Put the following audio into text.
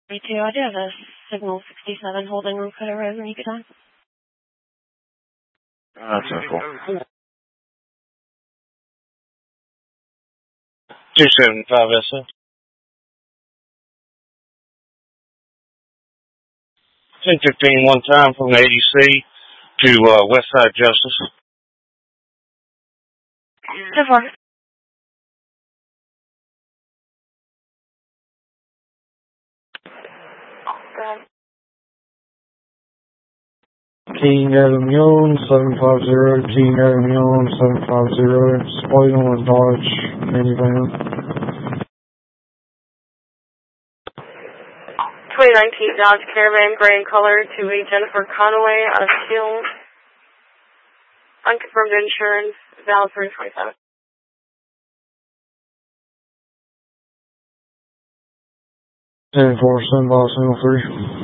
Me too. I do have a signal 67 holding on Cutter Road when you get on. That's cool. 275 SM. 1015 one time from the ADC to Westside Justice. So far. King Adam Young, 750, King Adam Young, 750, Spinal and Dodge minivan. 2019 Dodge Caravan, gray in color, to a Jennifer Conaway out of Shield. Unconfirmed insurance, valid for 27. 10-4, send boss 3.